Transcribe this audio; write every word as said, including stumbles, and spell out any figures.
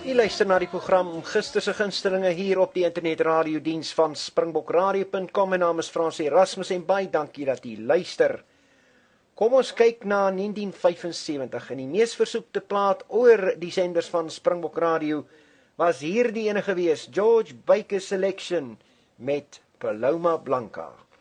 U luister na die program Gister se gunstelinge hier op die internetradiodiens van springbok radio punt com. My naam is Frans Erasmus en baie dankie dat u luister. Kom ons kyk na negentien vyfensewentig en die mees versoekte plaat oor die senders van Springbok Radio was hierdie ene gewees, George Baker Selection met Paloma Blanca.